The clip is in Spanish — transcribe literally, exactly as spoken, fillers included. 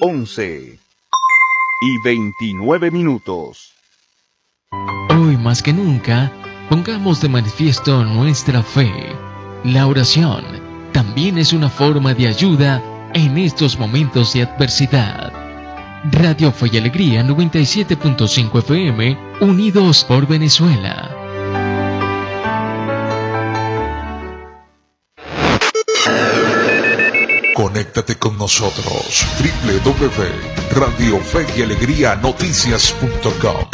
once y veintinueve minutos. Hoy más que nunca, pongamos de manifiesto nuestra fe. La oración también es una forma de ayuda en estos momentos de adversidad. Radio Fe y Alegría noventa y siete punto cinco F M, unidos por Venezuela. Conéctate con nosotros, doble u doble u doble u punto radio fe y alegría noticias punto com.